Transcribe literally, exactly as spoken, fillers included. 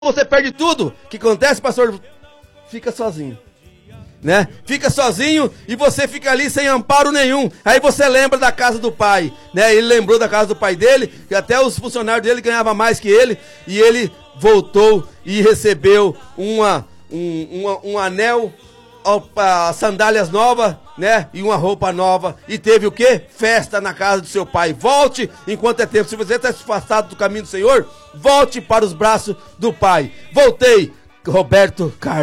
você perde tudo. O que acontece, pastor? Fica sozinho, né? Fica sozinho e você fica ali sem amparo nenhum. Aí você lembra da casa do pai, né? Ele lembrou da casa do pai dele, que até os funcionários dele ganhavam mais que ele, e ele voltou e recebeu uma, um, uma, um anel, a sandálias novas, né? E uma roupa nova. E teve o quê? Festa na casa do seu pai. Volte enquanto é tempo. Se você está afastado do caminho do Senhor, volte para os braços do pai. Voltei, Roberto Carlos.